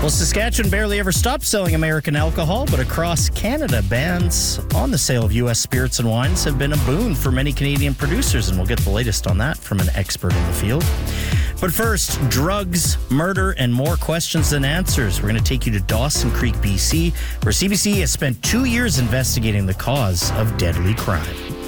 Well, Saskatchewan barely ever stopped selling American alcohol, but across Canada, bans on the sale of U.S. spirits and wines have been a boon for many Canadian producers, and we'll get the latest on that from an expert in the field. But first, drugs, murder, and more questions than answers. We're going to take you to Dawson Creek, BC, where CBC has spent 2 years investigating the cause of deadly crime.